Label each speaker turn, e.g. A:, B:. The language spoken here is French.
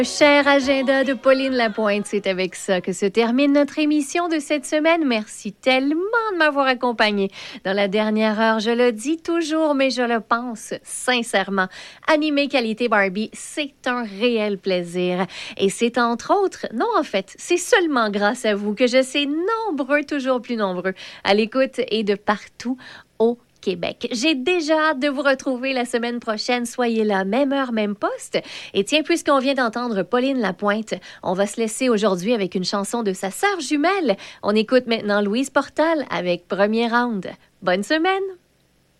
A: Cher agenda de Pauline Lapointe, c'est avec ça que se termine notre émission de cette semaine. Merci tellement de m'avoir accompagnée dans la dernière heure. Je le dis toujours, mais je le pense sincèrement. Animer Qualité Barbie, c'est un réel plaisir. Et c'est entre autres, non en fait, c'est seulement grâce à vous que je sais nombreux, toujours plus nombreux, à l'écoute et de partout au Québec. J'ai déjà hâte de vous retrouver la semaine prochaine. Soyez là, même heure, même poste. Et tiens, puisqu'on vient d'entendre Pauline Lapointe, on va se laisser aujourd'hui avec une chanson de sa sœur jumelle. On écoute maintenant Louise Portal avec Premier Round. Bonne semaine!